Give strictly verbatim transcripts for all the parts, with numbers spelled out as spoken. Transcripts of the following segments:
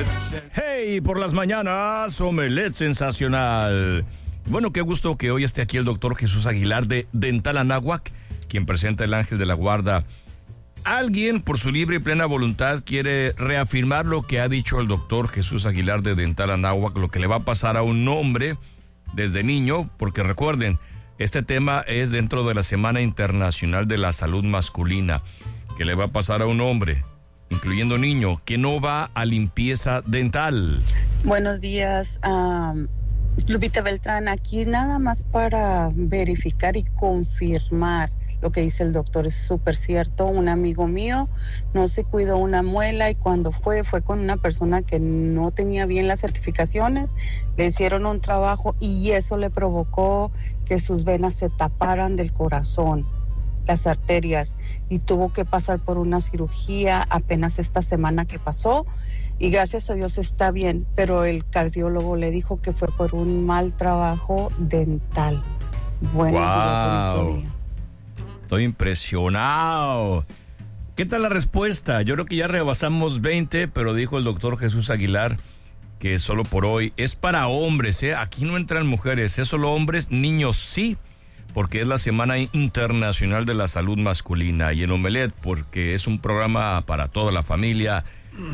Hey, por las mañanas, Omelet sensacional. Bueno, qué gusto que hoy esté aquí el doctor Jesús Aguilar de Dental Anáhuac, quien presenta el ángel de la guarda. Alguien, por su libre y plena voluntad, quiere reafirmar lo que ha dicho el doctor Jesús Aguilar de Dental Anáhuac, lo que le va a pasar a un hombre desde niño, porque recuerden, este tema es dentro de la Semana Internacional de la Salud Masculina, que le va a pasar a un hombre, incluyendo niño, que no va a limpieza dental. Buenos días, um, Lupita Beltrán, aquí nada más para verificar y confirmar lo que dice el doctor, es súper cierto. Un amigo mío no se cuidó una muela y cuando fue, fue con una persona que no tenía bien las certificaciones, le hicieron un trabajo y eso le provocó que sus venas se taparan del corazón, las arterias, y tuvo que pasar por una cirugía apenas esta semana que pasó y gracias a Dios está bien, pero el cardiólogo le dijo que fue por un mal trabajo dental. Bueno, wow. Estoy impresionado. ¿Qué tal la respuesta? Yo creo que ya rebasamos veinte, pero dijo el doctor Jesús Aguilar que solo por hoy es para hombres, ¿eh? Aquí no entran mujeres, es solo hombres, niños sí, porque es la Semana Internacional de la Salud Masculina. Y en Omelet, porque es un programa para toda la familia,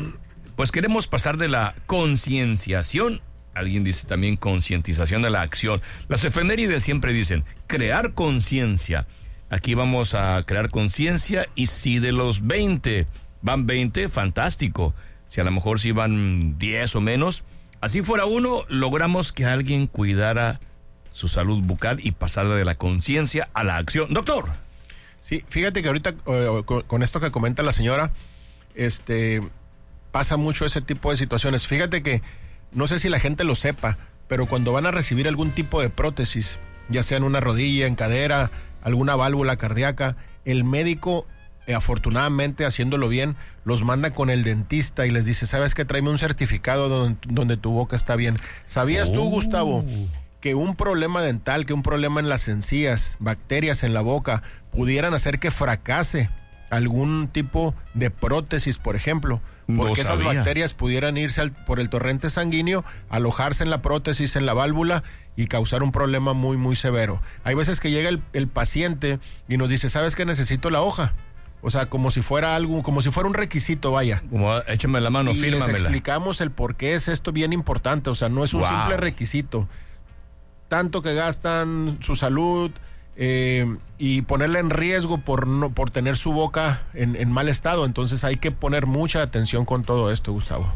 pues queremos pasar de la concienciación, alguien dice también concientización, de la acción. Las efemérides siempre dicen crear conciencia. Aquí vamos a crear conciencia y si de los veinte van veinte, fantástico. Si a lo mejor si van diez o menos, así fuera uno, logramos que alguien cuidara su salud bucal y pasar de la conciencia a la acción. Doctor. Sí, fíjate que ahorita uh, con, con esto que comenta la señora, este, pasa mucho ese tipo de situaciones. Fíjate que, no sé si la gente lo sepa, pero cuando van a recibir algún tipo de prótesis, ya sea en una rodilla, en cadera, alguna válvula cardíaca, el médico, eh, afortunadamente, haciéndolo bien, los manda con el dentista y les dice, ¿sabes qué? Tráeme un certificado donde, donde tu boca está bien. ¿Sabías oh. tú, Gustavo, que un problema dental, que un problema en las encías, bacterias en la boca, pudieran hacer que fracase algún tipo de prótesis, por ejemplo? Porque no esas bacterias pudieran irse al, por el torrente sanguíneo, alojarse en la prótesis, en la válvula y causar un problema muy, muy severo. Hay veces que llega el, el paciente y nos dice, ¿sabes qué? Necesito la hoja. O sea, como si fuera algo, como si fuera un requisito, vaya. Como échame la mano, y fírmamela. Les explicamos el por qué es esto bien importante. O sea, no es un wow. simple requisito. Tanto que gastan su salud eh, y ponerla en riesgo por no, por tener su boca en, en mal estado. Entonces hay que poner mucha atención con todo esto, Gustavo.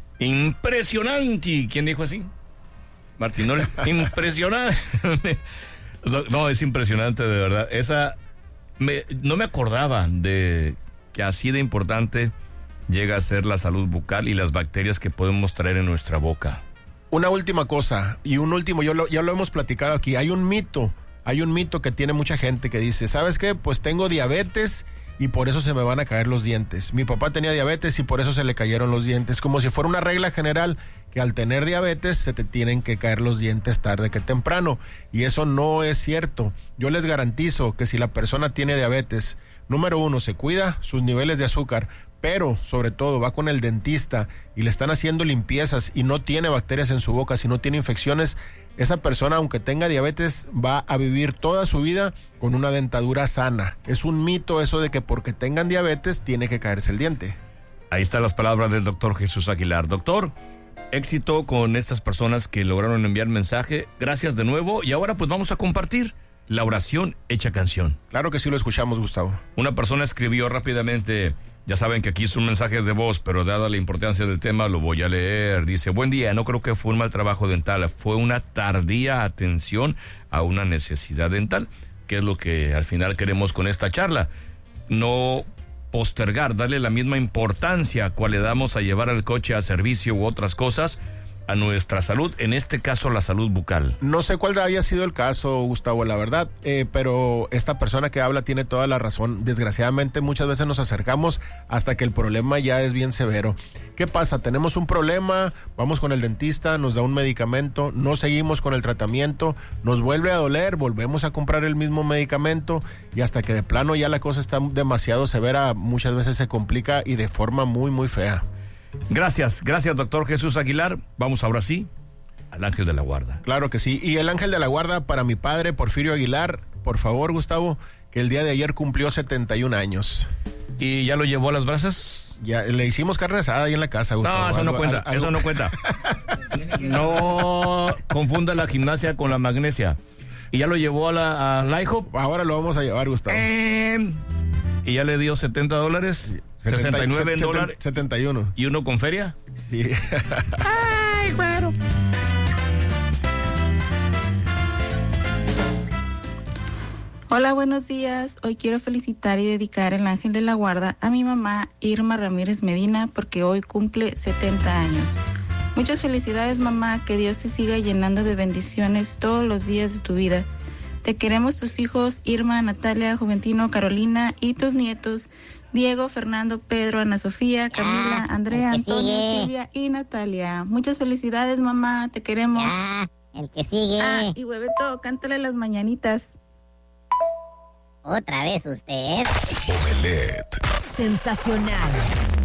Impresionante. ¿Quién dijo así? Martinoli. Impresionante. No, es impresionante, de verdad. Esa, me, no me acordaba de que así de importante llega a ser la salud bucal y las bacterias que podemos traer en nuestra boca. Una última cosa, y un último, yo lo, ya lo hemos platicado aquí, hay un mito, hay un mito que tiene mucha gente que dice, ¿sabes qué? Pues tengo diabetes y por eso se me van a caer los dientes. Mi papá tenía diabetes y por eso se le cayeron los dientes, como si fuera una regla general que al tener diabetes se te tienen que caer los dientes tarde que temprano, y eso no es cierto. Yo les garantizo que si la persona tiene diabetes, número uno, se cuida sus niveles de azúcar, pero sobre todo va con el dentista y le están haciendo limpiezas y no tiene bacterias en su boca, si no tiene infecciones, esa persona, aunque tenga diabetes, va a vivir toda su vida con una dentadura sana. Es un mito eso de que porque tengan diabetes tiene que caerse el diente. Ahí están las palabras del doctor Jesús Aguilar. Doctor, éxito con estas personas que lograron enviar mensaje. Gracias de nuevo y ahora pues vamos a compartir la oración hecha canción. Claro que sí, lo escuchamos, Gustavo. Una persona escribió rápidamente... Ya saben que aquí son mensajes de voz, pero dada la importancia del tema, lo voy a leer. Dice, buen día, no creo que fue un mal trabajo dental, fue una tardía atención a una necesidad dental, que es lo que al final queremos con esta charla. No postergar, darle la misma importancia cual le damos a llevar al coche a servicio u otras cosas, a nuestra salud, en este caso la salud bucal. No sé cuál haya sido el caso, Gustavo, la verdad, eh, pero esta persona que habla tiene toda la razón. Desgraciadamente muchas veces nos acercamos hasta que el problema ya es bien severo. ¿Qué pasa? Tenemos un problema, vamos con el dentista, nos da un medicamento, no seguimos con el tratamiento, nos vuelve a doler, volvemos a comprar el mismo medicamento y hasta que de plano ya la cosa está demasiado severa, muchas veces se complica y de forma muy, muy fea. Gracias, gracias, doctor Jesús Aguilar. Vamos ahora sí al ángel de la guarda. Claro que sí. Y el ángel de la guarda para mi padre, Porfirio Aguilar. Por favor, Gustavo, que el día de ayer cumplió setenta y un años. ¿Y ya lo llevó a las brasas? Ya, le hicimos carne asada ahí en la casa, Gustavo. No, eso algo, no cuenta, algo, eso no cuenta. No confunda la gimnasia con la magnesia. ¿Y ya lo llevó a la a IHOP? Ahora lo vamos a llevar, Gustavo. Eh, ¿Y ya le dio setenta dólares? sesenta y nueve en dólares. setenta y uno. ¿Y uno con feria? Sí. Ay, güero. Hola, buenos días. Hoy quiero felicitar y dedicar el ángel de la guarda a mi mamá Irma Ramírez Medina porque hoy cumple setenta años. Muchas felicidades, mamá. Que Dios te siga llenando de bendiciones todos los días de tu vida. Te queremos tus hijos Irma, Natalia, Juventino, Carolina y tus nietos Diego, Fernando, Pedro, Ana Sofía, Camila, Ya, Andrea, el que Antonio, sigue. Silvia y Natalia. Muchas felicidades, mamá. Te queremos. Ya, el que sigue. Ah, y Hueveto, cántale las mañanitas. Otra vez usted. Omelette. Sensacional.